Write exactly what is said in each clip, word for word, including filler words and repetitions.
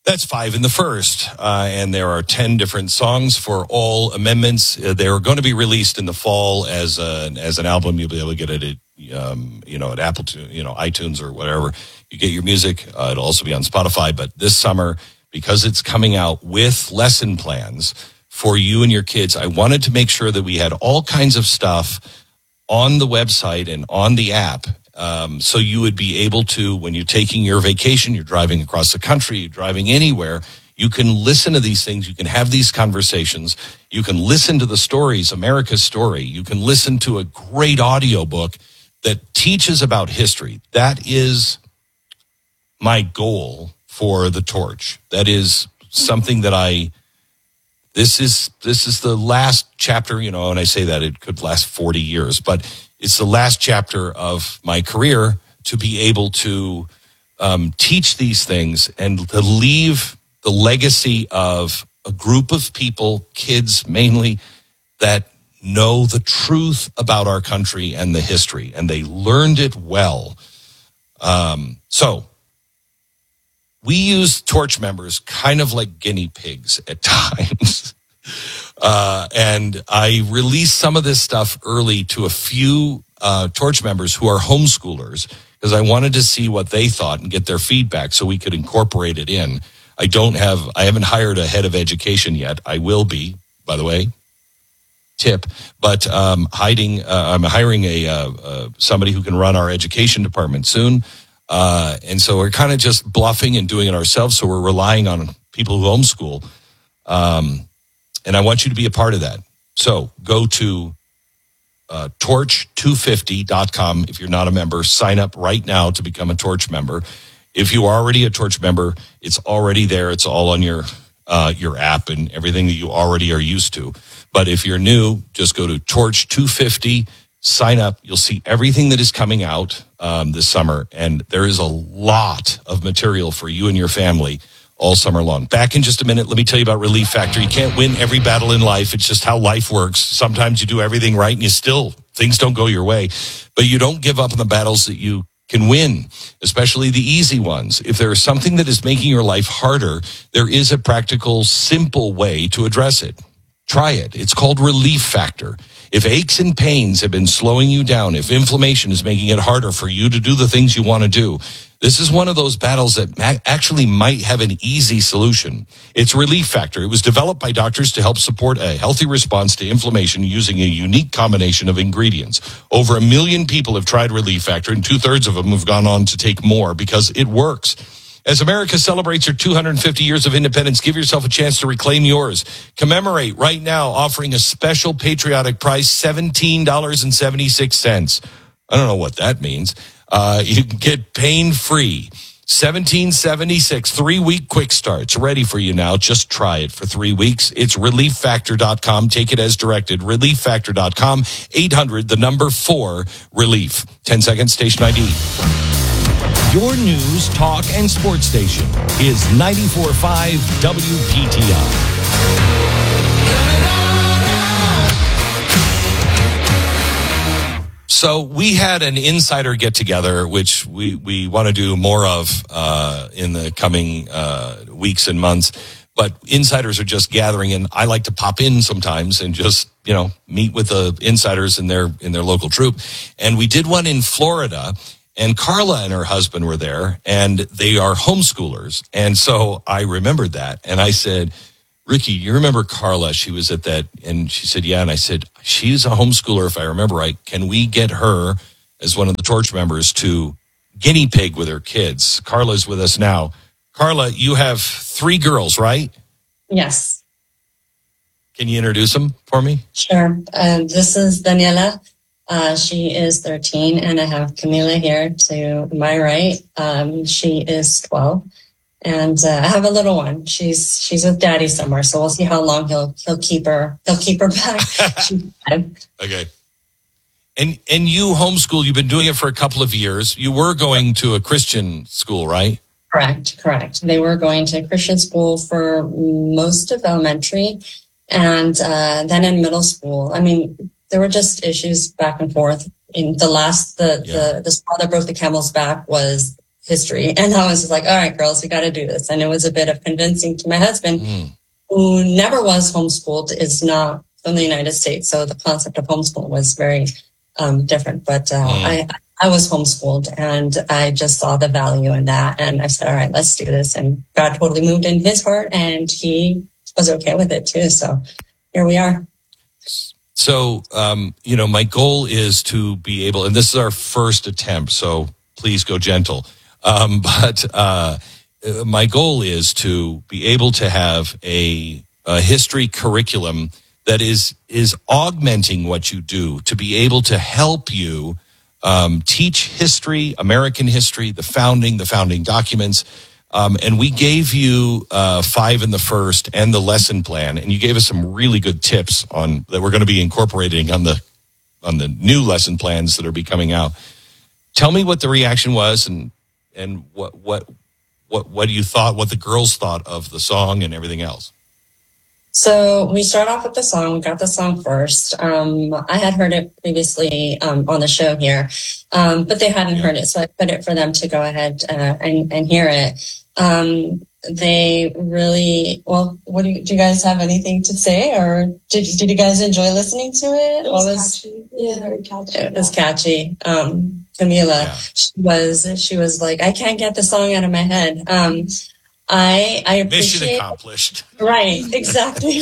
That's five in the first, uh, and there are ten different songs for all amendments. Uh, they are going to be released in the fall as a, as an album. You'll be able to get it at, um, you know, at Apple, you know, iTunes or whatever you get your music. Uh, it'll also be on Spotify. But this summer, because it's coming out with lesson plans for you and your kids, I wanted to make sure that we had all kinds of stuff on the website and on the app. Um, so you would be able to, when you're taking your vacation, you're driving across the country, you're driving anywhere, you can listen to these things, you can have these conversations, you can listen to the stories, America's story, you can listen to a great audiobook that teaches about history. That is my goal for the Torch. That is something that I, this is, this is the last chapter, you know, and I say that it could last forty years, but it's the last chapter of my career to be able to um, teach these things and to leave the legacy of a group of people, kids mainly, that know the truth about our country and the history, and they learned it well. Um, so we use Torch members kind of like guinea pigs at times. Uh, and I released some of this stuff early to a few uh, Torch members who are homeschoolers because I wanted to see what they thought and get their feedback so we could incorporate it in. I don't have, I haven't hired a head of education yet. I will be, by the way, tip, but um, hiding, uh, I'm hiring a uh, uh, somebody who can run our education department soon. Uh, and so we're kind of just bluffing and doing it ourselves. So we're relying on people who homeschool. Um, And I want you to be a part of that. So go to uh, torch two fifty dot com. If you're not a member, sign up right now to become a Torch member. If you are already a Torch member, it's already there. It's all on your uh, your app and everything that you already are used to. But if you're new, just go to torch two fifty, sign up. You'll see everything that is coming out um, this summer. And there is a lot of material for you and your family all summer long. Back in just a minute, let me tell you about Relief Factor. You can't win every battle in life. It's just how life works. Sometimes you do everything right and you still, things don't go your way. But you don't give up on the battles that you can win, especially the easy ones. If there is something that is making your life harder, there is a practical, simple way to address it. Try it. It's called Relief Factor. If aches and pains have been slowing you down, if inflammation is making it harder for you to do the things you want to do, this is one of those battles that actually might have an easy solution. It's Relief Factor. It was developed by doctors to help support a healthy response to inflammation using a unique combination of ingredients. Over a million people have tried Relief Factor, and two-thirds of them have gone on to take more because it works. As America celebrates her two hundred fifty years of independence, give yourself a chance to reclaim yours. Commemorate right now, offering a special patriotic price, seventeen dollars and seventy-six cents. I don't know what that means. Uh, you can get pain-free. seventeen seventy-six, three-week quick starts ready for you now. Just try it for three weeks. It's relief factor dot com. Take it as directed. relief factor dot com. eight hundred, the number four, relief. ten seconds, station I D. Your news, talk, and sports station is ninety-four point five W P T I. So we had an insider get-together, which we, we want to do more of uh, in the coming uh, weeks and months. But insiders are just gathering, and I like to pop in sometimes and just, you know, meet with the insiders in their in their local troop. And we did one in Florida. And Carla and her husband were there, and they are homeschoolers. And so I remembered that. And I said, Ricky, you remember Carla? She was at that. And she said, yeah. And I said, she's a homeschooler, if I remember right. Can we get her as one of the Torch members to guinea pig with her kids? Carla's with us now. Carla, you have three girls, right? Yes. Can you introduce them for me? Sure. Uh, this is Daniela. Uh, she is thirteen, and I have Camila here to my right. Um, she is twelve, and uh, I have a little one. She's she's with Daddy somewhere, so we'll see how long he'll he'll keep her he'll keep her back. She's five. Okay. And and you homeschool. You've been doing it for a couple of years. You were going to a Christian school, right? Correct, correct. They were going to Christian school for most of elementary, and uh, then in middle school. I mean, there were just issues back and forth. In the last, the, yeah. the, the straw that broke the camel's back was history. And I was just like, all right, girls, we got to do this. And it was a bit of convincing to my husband, mm. who never was homeschooled, is not from the United States. So the concept of homeschool was very um, different. But uh, mm. I, I was homeschooled, and I just saw the value in that. And I said, all right, let's do this. And God totally moved in his heart, and he was okay with it too. So here we are. So, um, you know, my goal is to be able, and this is our first attempt, so please go gentle. Um, but uh, my goal is to be able to have a, a history curriculum that is is augmenting what you do, to be able to help you um, teach history, American history, the founding, the founding documents. Um, and we gave you uh, five in the first and the lesson plan, and you gave us some really good tips on that we're going to be incorporating on the on the new lesson plans that are be coming out. Tell me what the reaction was, and and what what what what you thought, what the girls thought of the song and everything else. So we start off with the song. We got the song first. Um, I had heard it previously um, on the show here, um, but they hadn't heard it, so I put it for them to go ahead uh, and, and hear it. Um, they really, well, what do you, do you guys have anything to say, or did, did you guys enjoy listening to it? It was, was catchy. Yeah, very catchy. It was catchy. Um, Camila, yeah. she was, she was like, I can't get the song out of my head. Um, I, I appreciate. Mission accomplished. Right, exactly.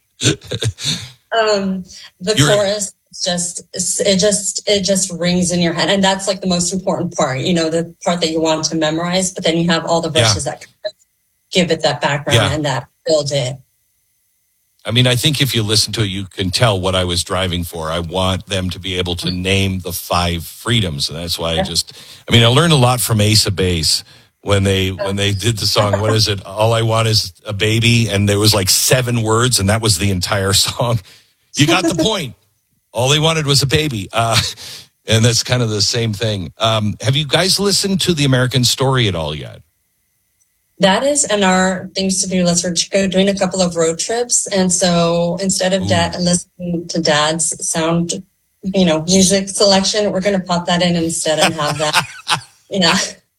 um, the You're chorus just, it just, it just rings in your head. And that's like the most important part, you know, the part that you want to memorize, but then you have all the verses yeah. that give it that background yeah. and that build it. I mean, I think if you listen to it, you can tell what I was driving for. I want them to be able to name the five freedoms. And that's why yeah. I just, I mean, I learned a lot from Ace of Base. When they when they did the song, what is it? All I Want Is a Baby, and there was like seven words, and that was the entire song. You got the point. All they wanted was a baby, uh, and that's kind of the same thing. Um, have you guys listened to The American Story at all yet? That is in our things to do list. We're doing a couple of road trips, and so instead of dad, listening to Dad's sound, you know, music selection, we're going to pop that in instead and have that. Yeah.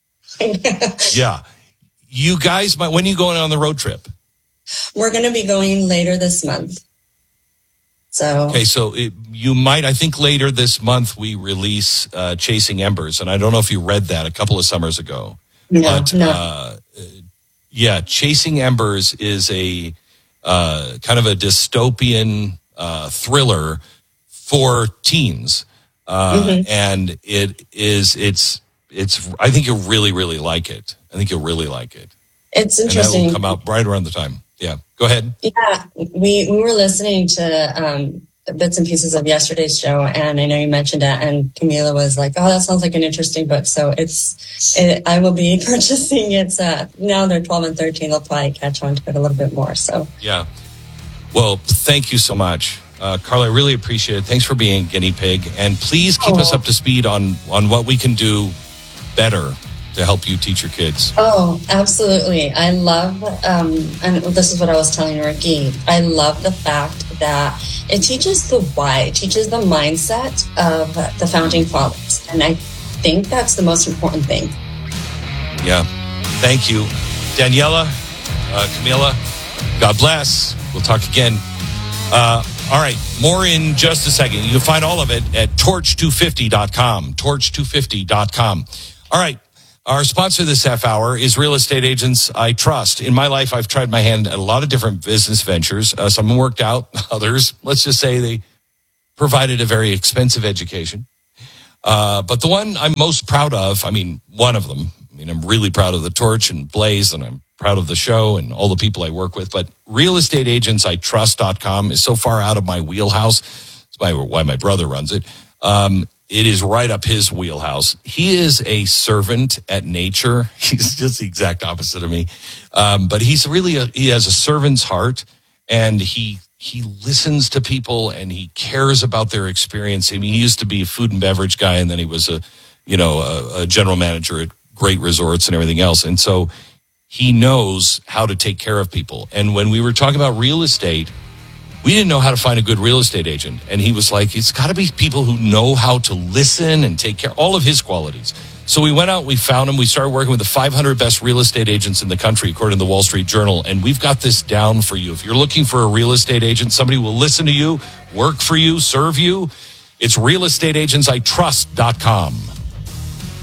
Yeah. You guys, might, when are you going on the road trip? We're going to be going later this month. So Okay, so it, you might, I think later this month we release uh, Chasing Embers, and I don't know if you read that a couple of summers ago. No, but, no. Uh, yeah, Chasing Embers is a uh, kind of a dystopian uh, thriller for teens. Uh, mm-hmm. And it is, it's, It's. I think you'll really, really like it. I think you'll really like it. It's interesting. And that will come out right around the time. Yeah. Go ahead. Yeah, we we were listening to um, bits and pieces of yesterday's show, and I know you mentioned it. And Camila was like, "Oh, that sounds like an interesting book." So it's. It, I will be purchasing it. Uh, now they're twelve and thirteen. They'll probably catch on to it a little bit more. So. Yeah. Well, thank you so much. Uh, Carla, I really appreciate it. Thanks for being a guinea pig. And please keep oh. us up to speed on, on what we can do better to help you teach your kids. Oh, absolutely. I love, um, and this is what I was telling Ricky, I love the fact that it teaches the why, it teaches the mindset of the founding fathers. And I think that's the most important thing. Yeah. Thank you. Daniela, uh, Camila, God bless. We'll talk again. Uh, all right. More in just a second. You can find all of it at torch two fifty dot com. torch two fifty dot com. All right. Our sponsor this half hour is Real Estate Agents I Trust. In my life, I've tried my hand at a lot of different business ventures. Uh, some worked out. Others, let's just say they provided a very expensive education. Uh, but the one I'm most proud of, I mean, one of them, I mean, I'm really proud of the Torch and Blaze, and I'm proud of the show and all the people I work with. But real estate agents I trust dot com is so far out of my wheelhouse. It's my, why my brother runs it. Um, It is right up his wheelhouse. He is a servant at nature. He's just the exact opposite of me. Um, but he's really, a, he has a servant's heart, and he he listens to people, and he cares about their experience. I mean, he used to be a food and beverage guy, and then he was a, you know, a, a general manager at great resorts and everything else. And so he knows how to take care of people. And when we were talking about real estate, we didn't know how to find a good real estate agent. And he was like, it's got to be people who know how to listen and take care, all of his qualities. So we went out, we found him, we started working with the five hundred best real estate agents in the country, according to the Wall Street Journal. And we've got this down for you. If you're looking for a real estate agent, somebody who will listen to you, work for you, serve you, it's real estate agents I trust dot com.